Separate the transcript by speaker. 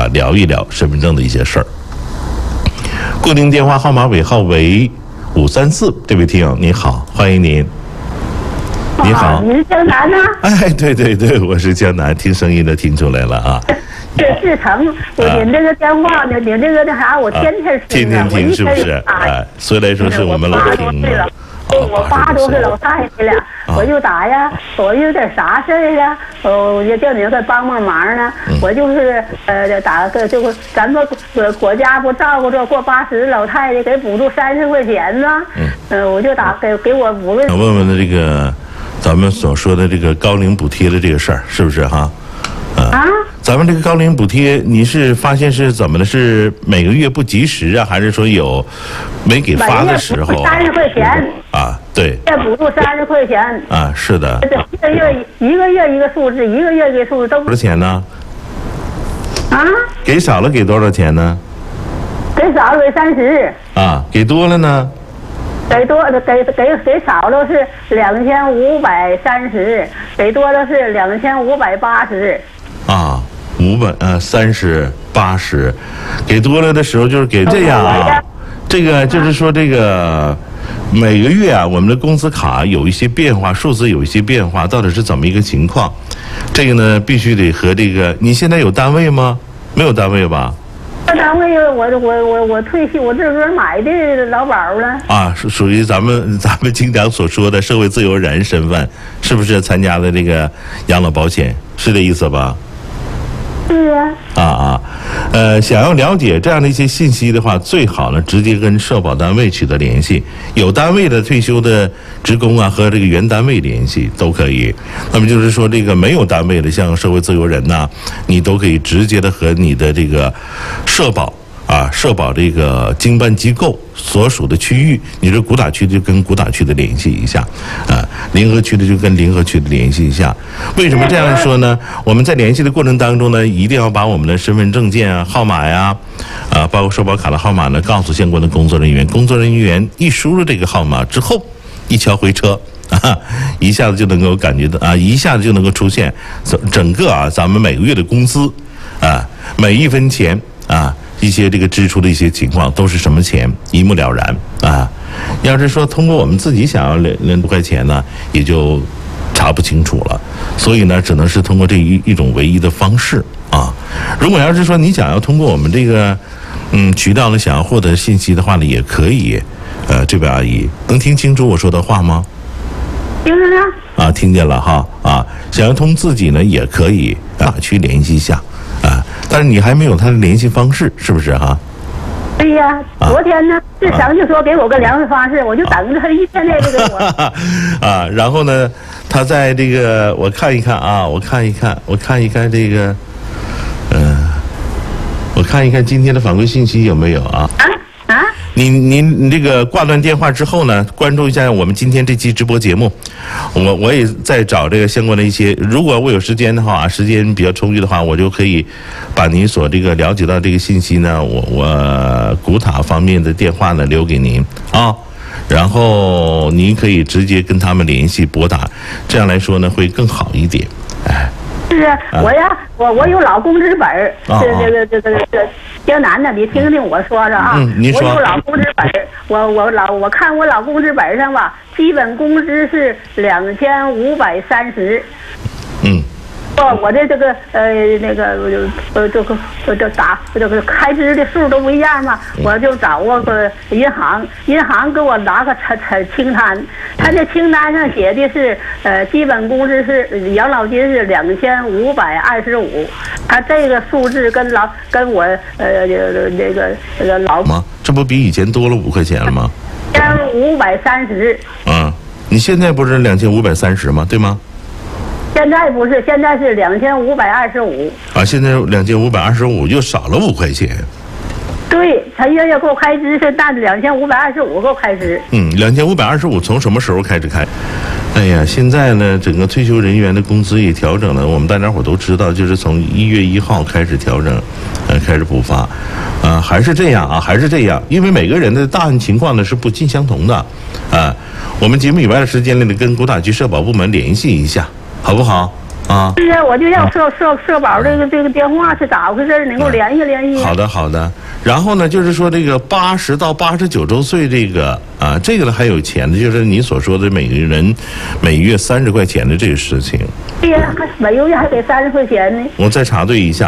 Speaker 1: 聊一聊身份证的一些事儿。固定电话号码尾号为534，这位听友你好，欢迎您。你好，
Speaker 2: 你是江南呢？
Speaker 1: 哎，对对对，我是江南，听声音都听出来了啊。
Speaker 2: 志成，您这个电话呢，您这个那啥，我天天听
Speaker 1: 天天听是不是？哎，所以来说是我们老听了。
Speaker 2: 我80多岁老太太了，我就打呀，我有点啥事儿呀，我就叫您给帮帮忙呢。我就是打个就咱们国家不照顾着过80老太太给补助30块钱吗？我就打给我无论。
Speaker 1: 问问的这个咱们所说的这个高龄补贴的这个事儿，是不是哈？咱们这个高龄补贴，你是发现是怎么的？是每个月不及时啊，还是说有没给发的时候
Speaker 2: ？30块钱
Speaker 1: 啊，对。
Speaker 2: 再补助30块钱
Speaker 1: 啊，是的。
Speaker 2: 一个月一个数字，一个月一个数字都
Speaker 1: 多少钱呢？
Speaker 2: 啊？
Speaker 1: 给少了给多少钱呢？
Speaker 2: 给少了给30。
Speaker 1: 啊，给多了呢？
Speaker 2: 给少了是2530，给多了是2580。
Speaker 1: 啊，530、80，给多了的时候就是给这样啊。这个就是说这个每个月啊，我们的工资卡有一些变化，数字有一些变化，到底是怎么一个情况？这个呢，必须得和这个，你现在有单位吗？没有单位吧？
Speaker 2: 单位我退休，我自个儿买的劳保了。啊，
Speaker 1: 是属于咱们经常所说的社会自由人身份，是不是参加的这个养老保险？是这意思吧？
Speaker 2: 是
Speaker 1: 啊。想要了解这样的一些信息的话，最好呢直接跟社保单位取得联系，有单位的退休的职工啊和这个原单位联系都可以。那么就是说这个没有单位的，像社会自由人呐，你都可以直接的和你的这个社保这个经办机构所属的区域，你这鼓打区就跟鼓打区的联系一下，临河区的就跟临河区的联系一下。为什么这样说呢？我们在联系的过程当中呢，一定要把我们的身份证件啊、号码呀，包括社保卡的号码呢，告诉相关的工作人员。工作人员一输入这个号码之后，一敲回车。一下子就能够感觉到一下子就能够出现整个咱们每个月的工资每一分钱一些这个支出的一些情况都是什么钱，一目了然要是说通过我们自己想要2块钱呢，也就查不清楚了。所以呢，只能是通过这一种唯一的方式如果要是说你想要通过我们这个渠道呢，想要获得信息的话呢，也可以。这位阿姨能听清楚我说的话吗？
Speaker 2: 听着呢。
Speaker 1: 听见了哈想要通自己呢，也可以去联系一下但是你还没有他的联系方式，是不是哈？
Speaker 2: 对呀，昨天呢，志成就说给我个联系方式，我就等着他一天天的给我。
Speaker 1: 然后呢，他在这个我看一看我看一看这个，我看一看今天的反馈信息有没有你这个挂断电话之后呢，关注一下我们今天这期直播节目，我也在找这个相关的一些，如果我有时间的话，时间比较充裕的话，我就可以把您所这个了解到这个信息呢，我古塔方面的电话呢留给您然后您可以直接跟他们联系拨打，这样来说呢会更好一点。
Speaker 2: 是我有老公资本这江南的，你听听我说着
Speaker 1: 你说。
Speaker 2: 我有老公资本，我看我老公资本上吧，基本工资是2530。我的这个这个开支的数都不一样嘛，我就找过个银行给我拿个清单，他这清单上写的是基本工资是养老金是2525，他这个数字跟我那个老
Speaker 1: 吗？这不比以前多了5块钱了吗
Speaker 2: ？2530。
Speaker 1: 你现在不是2530吗？对吗？
Speaker 2: 现在不是，现在是2525。
Speaker 1: 现在2525又少了5块钱。
Speaker 2: 对，他月给我开支是按2525给我开支。
Speaker 1: 2525从什么时候开始开？哎呀，现在呢，整个退休人员的工资也调整了，我们大家伙都知道，就是从1月1号开始调整，开始补发，还是这样还是这样，因为每个人的大案情况呢是不尽相同的，我们节目以外的时间里呢，跟古塔区社保部门联系一下，好不好？ 啊。
Speaker 2: 对呀，我就要社保这个电话是咋回事？能够联系联系？
Speaker 1: 好的好的。然后呢，就是说这个80到89周岁这个啊，这个呢还有钱的，就是你所说的每个人每月30块钱的这个事情。
Speaker 2: 对呀，每个月还给30块钱呢。
Speaker 1: 我再查对一下。